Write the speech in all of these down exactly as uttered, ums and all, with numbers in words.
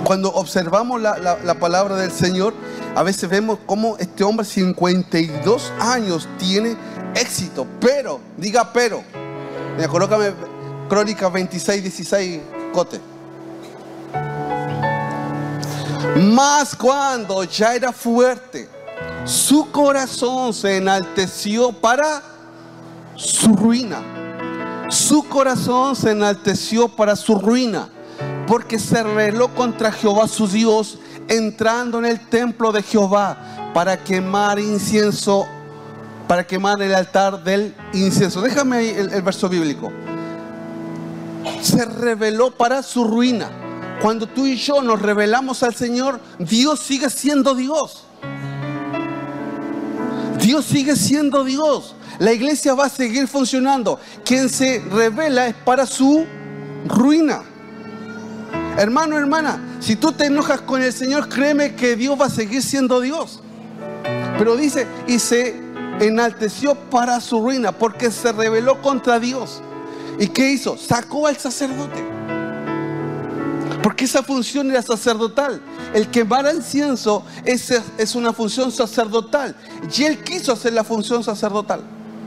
Cuando observamos la, la, la palabra del Señor, a veces vemos cómo este hombre cincuenta y dos años tiene éxito. Pero, diga pero. Mira, colócame Crónicas veintiséis, dieciséis, Cote. Mas cuando ya era fuerte, su corazón se enalteció para su ruina. Su corazón se enalteció para su ruina, porque se rebeló contra Jehová su Dios, entrando en el templo de Jehová para quemar incienso, para quemar el altar del incienso. Déjame ahí el, el verso bíblico. Se rebeló para su ruina. Cuando tú y yo nos rebelamos al Señor, Dios sigue siendo Dios. Dios sigue siendo Dios. La iglesia va a seguir funcionando. Quien se rebela es para su ruina. Hermano, hermana, si tú te enojas con el Señor, créeme que Dios va a seguir siendo Dios. Pero dice, y se enalteció para su ruina, porque se rebeló contra Dios. ¿Y qué hizo? Sacó al sacerdote. Porque esa función era sacerdotal. El quemar incienso es, es una función sacerdotal. Y él quiso hacer la función sacerdotal.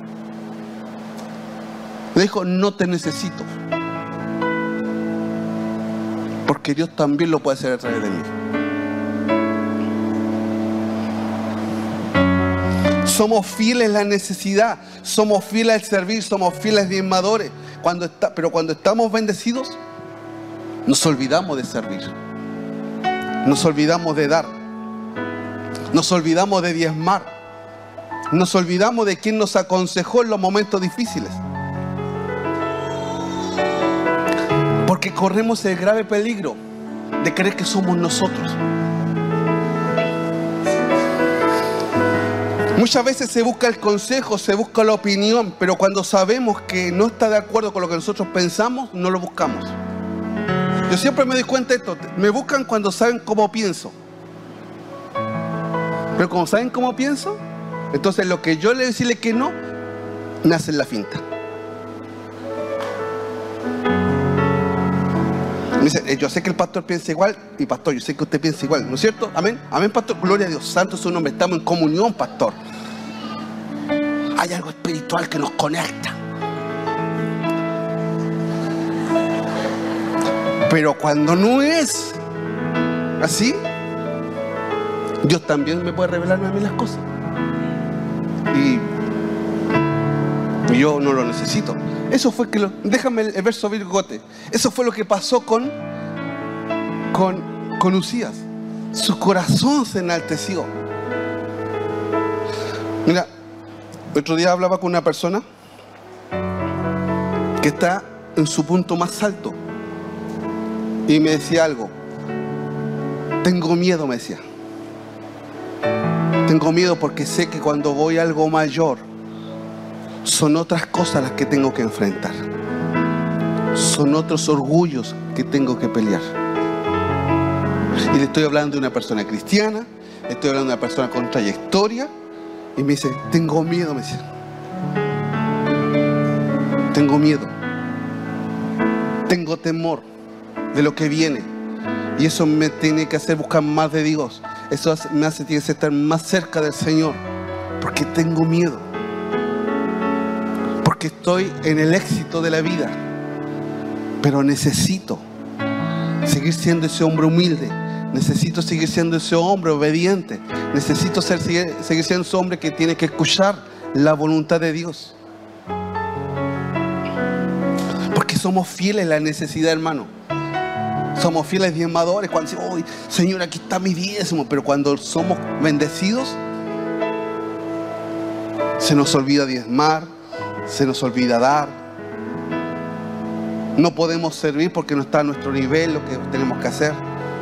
Le dijo, no te necesito, porque Dios también lo puede hacer a través de mí. Somos fieles en la necesidad, somos fieles al servir, somos fieles diezmadores. Cuando está, pero cuando estamos bendecidos, nos olvidamos de servir, nos olvidamos de dar, nos olvidamos de diezmar, nos olvidamos de quien nos aconsejó en los momentos difíciles. Porque corremos el grave peligro de creer que somos nosotros. Muchas veces se busca el consejo, se busca la opinión, pero cuando sabemos que no está de acuerdo con lo que nosotros pensamos, no lo buscamos. Yo siempre me doy cuenta de esto. Me buscan cuando saben cómo pienso. Pero como saben cómo pienso, entonces lo que yo le decirle que no, nace en la finta. Me dice, yo sé que el pastor piensa igual, y pastor, yo sé que usted piensa igual, ¿no es cierto? Amén, amén, pastor, gloria a Dios, santo es su nombre, estamos en comunión, pastor. Hay algo espiritual que nos conecta. Pero cuando no es así, Dios también me puede revelarme a mí las cosas. Y yo no lo necesito. Eso fue que lo, déjame el, el verso virgote. Eso fue lo que pasó con, con, con Uzías. Su corazón se enalteció. Mira, otro día hablaba con una persona que está en su punto más alto y me decía algo. Tengo miedo, me decía. Tengo miedo porque sé que cuando voy a algo mayor son otras cosas las que tengo que enfrentar. Son otros orgullos que tengo que pelear. Y le estoy hablando de una persona cristiana, le estoy hablando de una persona con trayectoria. Y me dice, tengo miedo, me dice. Tengo miedo. Tengo temor de lo que viene. Y eso me tiene que hacer buscar más de Dios. Eso me hace tiene que estar más cerca del Señor. Porque tengo miedo. Porque estoy en el éxito de la vida. Pero necesito seguir siendo ese hombre humilde. Necesito seguir siendo ese hombre obediente. Necesito ser, seguir, seguir siendo ese hombre que tiene que escuchar la voluntad de Dios. Porque somos fieles en la necesidad, hermano. Somos fieles diezmadores. Cuando decimos, oh, Señor, aquí está mi diezmo. Pero cuando somos bendecidos, se nos olvida diezmar, se nos olvida dar. No podemos servir porque no está a nuestro nivel lo que tenemos que hacer.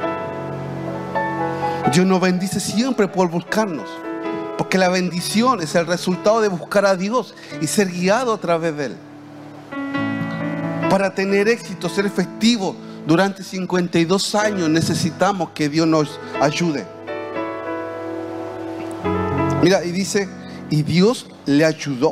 Dios nos bendice siempre por buscarnos, porque la bendición es el resultado de buscar a Dios y ser guiado a través de Él. Para tener éxito, ser efectivo durante cincuenta y dos años, necesitamos que Dios nos ayude. Mira, y dice, y Dios le ayudó,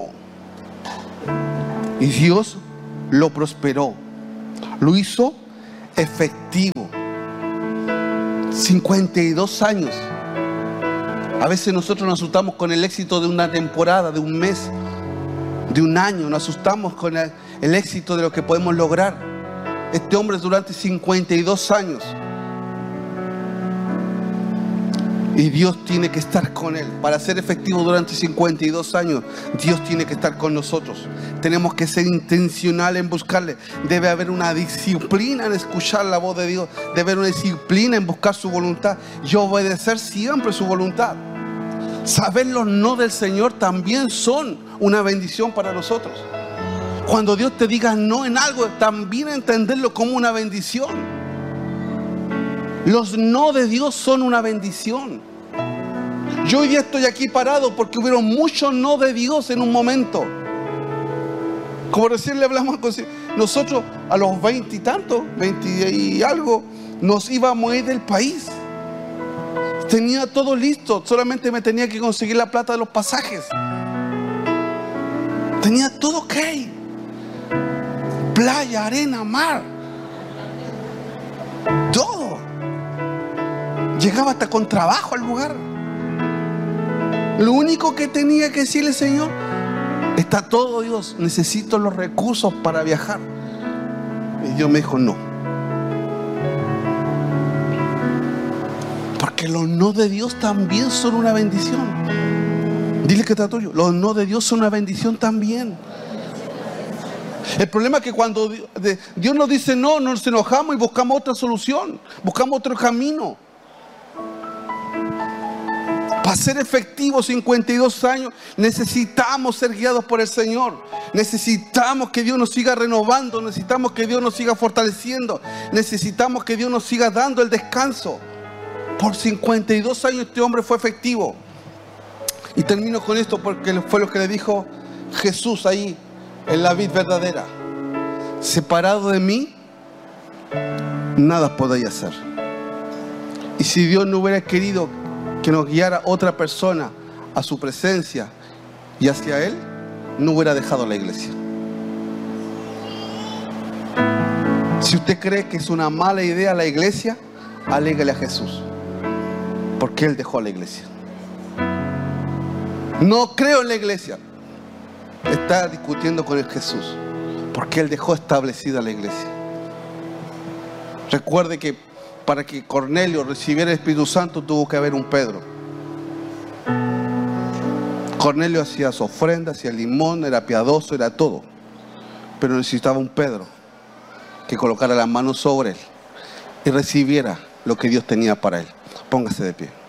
y Dios lo prosperó, lo hizo efectivo. cincuenta y dos años. A veces nosotros nos asustamos con el éxito de una temporada, de un mes, de un año. Nos asustamos con el, el éxito de lo que podemos lograr. Este hombre durante cincuenta y dos años. Y Dios tiene que estar con él. Para ser efectivo durante cincuenta y dos años, Dios tiene que estar con nosotros. Tenemos que ser intencionales en buscarle. Debe haber una disciplina en escuchar la voz de Dios. Debe haber una disciplina en buscar su voluntad y obedecer siempre su voluntad. Saber los no del Señor también son una bendición para nosotros. Cuando Dios te diga no en algo, también entenderlo como una bendición. Los no de Dios son una bendición. Yo hoy día estoy aquí parado porque hubieron muchos no de Dios en un momento. Como recién le hablamos, nosotros a los veinte y tantos, veinte y algo, nos íbamos a ir del país. Tenía todo listo, solamente me tenía que conseguir la plata de los pasajes. Tenía todo ok. Playa, arena, mar. Todo. Llegaba hasta con trabajo al lugar. Lo único que tenía que decirle, Señor, está todo, Dios, necesito los recursos para viajar. Y Dios me dijo, no. Porque los no de Dios también son una bendición. Dile que está tuyo. Los no de Dios son una bendición también. El problema es que cuando Dios nos dice no, nos enojamos y buscamos otra solución, buscamos otro camino. Para ser efectivos cincuenta y dos años necesitamos ser guiados por el Señor. Necesitamos que Dios nos siga renovando. Necesitamos que Dios nos siga fortaleciendo. Necesitamos que Dios nos siga dando el descanso. Por cincuenta y dos años este hombre fue efectivo. Y termino con esto porque fue lo que le dijo Jesús ahí en la vid verdadera. Separado de mí, nada podéis hacer. Y si Dios no hubiera querido que nos guiara otra persona a su presencia y hacia Él, no hubiera dejado la iglesia. Si usted cree que es una mala idea la iglesia, alégale a Jesús, porque Él dejó la iglesia. No creo en la iglesia. Está discutiendo con el Jesús, porque Él dejó establecida la iglesia. Recuerde que para que Cornelio recibiera el Espíritu Santo tuvo que haber un Pedro. Cornelio hacía su ofrenda, hacía limón, era piadoso, era todo. Pero necesitaba un Pedro que colocara las manos sobre él y recibiera lo que Dios tenía para él. Póngase de pie.